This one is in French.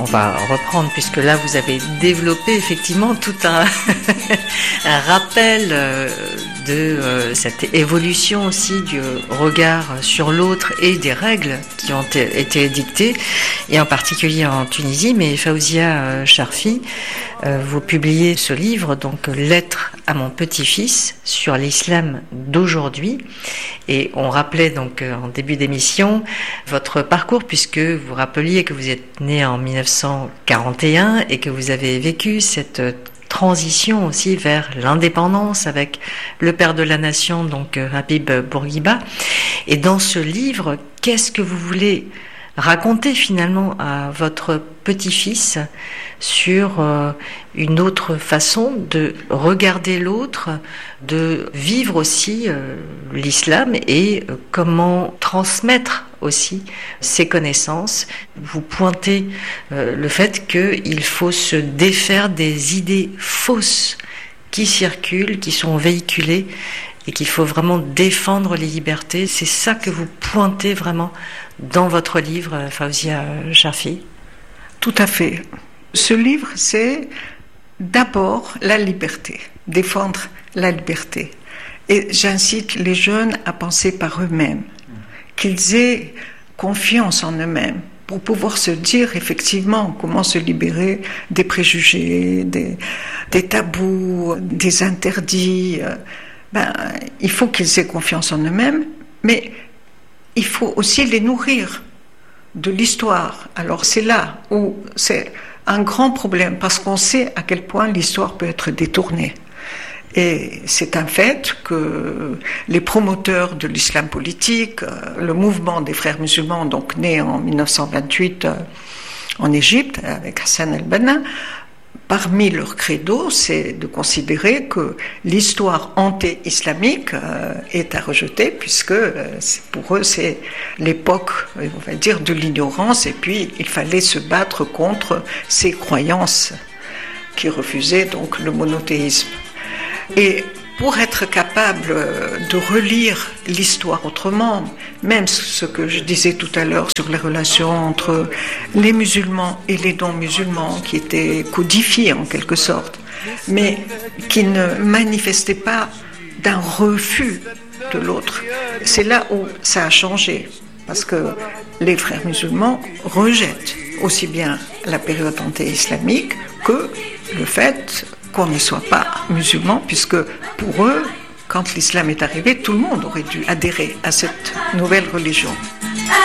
on va reprendre puisque là vous avez développé effectivement tout un, un rappel de cette évolution aussi du regard sur l'autre et des règles qui ont été édictées, et en particulier en Tunisie. Mais Fawzia Charfi, vous publiez ce livre, donc Lettre à mon petit-fils sur l'islam d'aujourd'hui, et on rappelait donc en début d'émission votre parcours, puisque vous rappeliez que vous êtes né en 1941 et que vous avez vécu cette transition aussi vers l'indépendance avec le père de la nation, donc Habib Bourguiba. Et dans ce livre, qu'est-ce que vous voulez raconter finalement à votre petit-fils sur une autre façon de regarder l'autre, de vivre aussi l'islam, et comment transmettre aussi ses connaissances? Vous pointez le fait qu'il faut se défaire des idées fausses qui circulent, qui sont véhiculées, et qu'il faut vraiment défendre les libertés. C'est ça que vous pointez vraiment dans votre livre, Fawzia Charfi? Tout à fait. Ce livre, c'est d'abord la liberté, défendre la liberté. Et j'incite les jeunes à penser par eux-mêmes, qu'ils aient confiance en eux-mêmes pour pouvoir se dire effectivement comment se libérer des préjugés, des tabous, des interdits. Il faut qu'ils aient confiance en eux-mêmes, mais il faut aussi les nourrir de l'histoire. Alors c'est là où c'est un grand problème, parce qu'on sait à quel point l'histoire peut être détournée. Et c'est un fait que les promoteurs de l'islam politique, le mouvement des frères musulmans, donc né en 1928 en Égypte avec Hassan el-Banna, parmi leur credo, c'est de considérer que l'histoire anté-islamique est à rejeter, puisque pour eux c'est l'époque, on va dire, de l'ignorance, et puis il fallait se battre contre ces croyances qui refusaient donc le monothéisme. Et pour être capable de relire l'histoire autrement, même ce que je disais tout à l'heure sur les relations entre les musulmans et les non-musulmans, qui étaient codifiées en quelque sorte, mais qui ne manifestaient pas d'un refus de l'autre. C'est là où ça a changé, parce que les frères musulmans rejettent aussi bien la période anté-islamique que le fait qu'on ne soit pas musulman, puisque pour eux, quand l'islam est arrivé, tout le monde aurait dû adhérer à cette nouvelle religion.